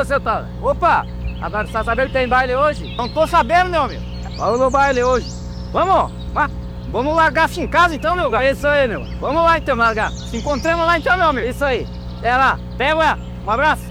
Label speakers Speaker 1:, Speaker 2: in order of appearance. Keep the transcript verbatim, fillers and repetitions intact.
Speaker 1: Ô, seu tal. Opa! Agora você tá sabendo que tem baile hoje?
Speaker 2: Não tô sabendo, meu amigo.
Speaker 1: Vamos no baile hoje.
Speaker 2: Vamos, vá. Vamos largar assim em casa então, meu gato.
Speaker 1: Isso aí, meu. Vamos lá então, largar.
Speaker 2: Se encontramos lá então, meu amigo.
Speaker 1: Isso aí. Até lá.
Speaker 2: Até lá. Um abraço.